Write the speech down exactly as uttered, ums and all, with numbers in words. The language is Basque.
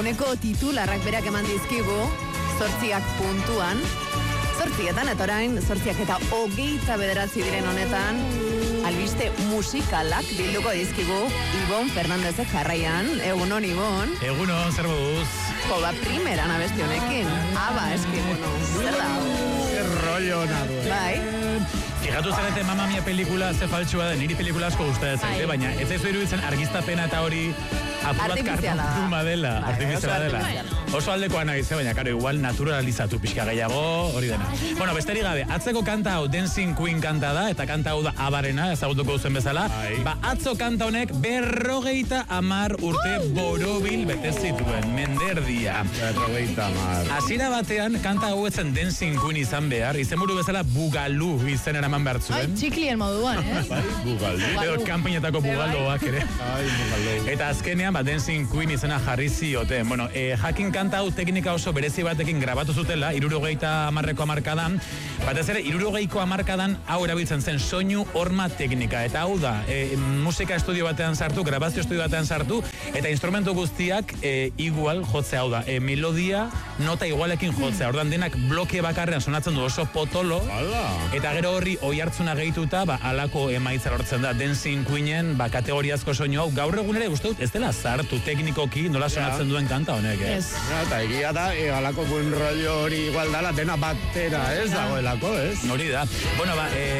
Honeko titularrak berak eman dizkigu, zortziak puntuan. Zortzietan, eta orain, zortziak eta hogeita bederatzi diren honetan, albiste musikalak bilduko dizkigu Ibon Fernandezek jarraian. Egunon, Ibon. Egunon, zer moduz? Jo, ba, primeran abesti honekin. Aba, eski, bueno, zer da? Zer rollo nadu. Bai. Fijatu zarete Mamma Mia pelikula ze faltsua da, niri pelikula asko gustatzen zaite, baina ez zaizu iruditzen argiztapena eta hori apurat kartuma dela, artifiziala dela. Oso aldekoa nahi ze, baina, karo, igual naturalizatu pixka gehiago, hori dena. Bueno, besterik gabe, atzeko kanta hau Dancing Queen kanta da, eta kanta hau da Abarena, ezagutuko duzen bezala. Ba, atzo kanta honek berrogeita amar urte borobil bete zituen, menderdia. Berrogeita amar. Hasiera batean, kanta hau etzen Dancing Queen izan behar, izenburu bezala Bugalu izen eraman behar zuen. Ai, txiklien moduan, eh? Bai, Bugalu. Edo kanpainetako bugaldoak ere. Ai, Bugalu. Eta azkenean, ba, Dancing Queen izena jarri zioten. Bueno, eh, jakin kanta hau teknika oso berezi batekin grabatu zutela, hirurogeita hamarreko hamarkadan. Batez ere, hirurogeiko hamarkadan hau erabiltzen zen soinu horma teknika. Eta hau da, eh, musika estudio batean sartu, grabazio estudio batean sartu, eta instrumentu guztiak eh, igual jotzea hau da. Eh, melodia, nota igualekin jotzea. Ordan denak bloke bakarrean sonatzen du oso potolo. Hala. Eta gero horri oi hartzuna gehituta, ba, alako emaitza lortzen da. Dancing Queenen, ba, kategoriazko soinu hau. Gaur egun ere uste dut, ez dela sartu teknikoki nola sonatzen duen kanta honek, eh? Ez. Ja, eta egia da, e, alako buen rollo hori igual dala, dena batera, ez dagoelako, ez? Hori da. Bueno, ba, eh,